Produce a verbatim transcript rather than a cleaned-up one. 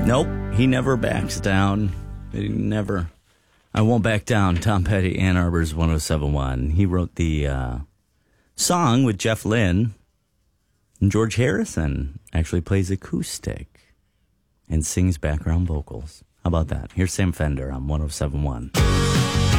Nope, he never backs down. He never. I won't back down. Tom Petty, Ann Arbor's one oh seven point one. He wrote the uh, song with Jeff Lynne. And George Harrison actually plays acoustic and sings background vocals. How about that? Here's Sam Fender on one oh seven point one.